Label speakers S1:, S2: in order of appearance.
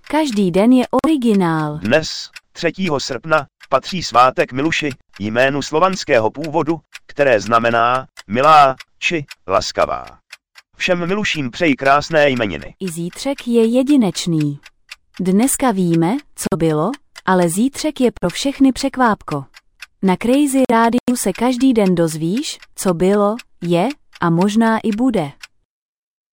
S1: Každý den je originál.
S2: Dnes, 3. srpna, patří svátek Miluši, jménu slovanského původu, které znamená milá či laskavá. Všem Miluším přeji krásné jmeniny.
S1: I zítřek je jedinečný. Dneska víme, co bylo, ale zítřek je pro všechny překvápko. Na Crazy Rádiu se každý den dozvíš, co bylo, je a možná i bude.